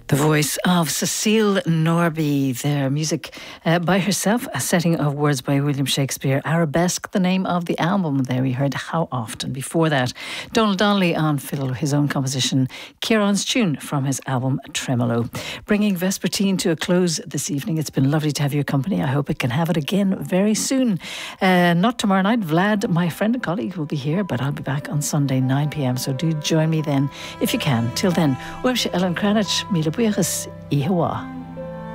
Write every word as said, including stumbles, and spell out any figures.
The voice of Cecile Norby, their music uh, by herself, a setting of words by William Shakespeare. Arabesque, the name of the album. There we heard How Often. Before that, Donald Donnelly on fiddle, his own composition, Kieran's tune from his album Tremolo. Bringing Vespertine to a close this evening. It's been lovely to have your company. I hope it can have it again very soon. Uh, not tomorrow night. Vlad, my friend and colleague, will be here, but I'll be back on Sunday, nine p.m. So do join me then if you can. Till then, Uimse Ellen Cranach, Mila Buchas, Ihawa.